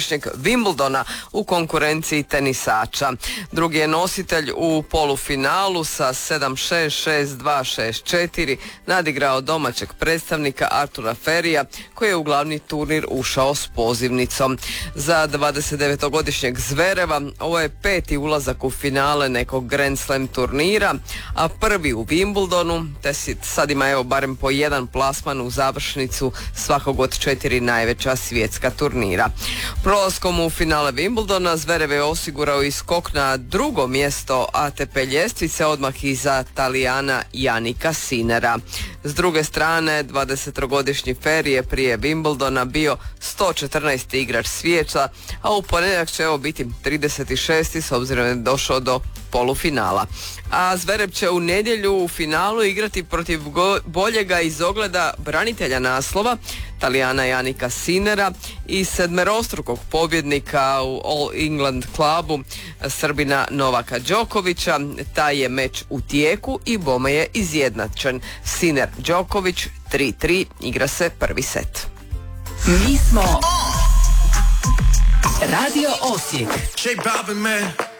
ovogodišnjeg Wimbledona u konkurenciji tenisača. Drugi je nositelj u polufinalu sa 7-6, 6-2, 6-4 nadigrao domaćeg predstavnika Artura Ferija koji je u glavni turnir ušao s pozivnicom. Za 29-godišnjeg Zvereva ovo je 5. ulazak u finale nekog Grand Slam turnira, a prvi u Wimbledonu, te sad ima evo barem po jedan plasman u završnicu svakog od 4 najveća svjetska turnira. Prolaskom u finale Wimbledona Zverev je osigurao i skok na drugo mjesto ATP ljestvice odmah iza Talijana Janika Sinera. S druge strane, 20-godišnji Ferri je prije Wimbledona bio 114. igrač svijeta, a u ponedjeljak će evo biti 36. s obzirom da je došao do polufinala. A Zverev će u nedjelju u finalu igrati protiv boljega iz ogleda branitelja naslova, Talijana Janika Sinera i sedmerostrukog pobjednika u All England klubu, Srbina Novaka Đokovića. Taj je meč u tijeku i bome je izjednačen. Siner Đoković 3-3, igra se prvi set. Mi smo Radio Osijek. J Balvin, man.